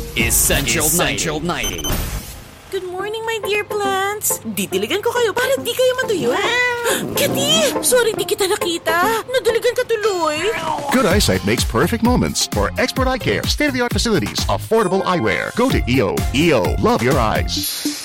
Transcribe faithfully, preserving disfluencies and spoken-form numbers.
Essential, Essential ninety. Good morning, my dear plants. Didiligan ko kayo para di kayo matuyo. Kitty! Sorry di kita nakita. Nadiligan ka tuloy. Good eyesight makes perfect moments. For expert eye care, state-of-the-art facilities, affordable eyewear. Go to E O. E O. Love your eyes.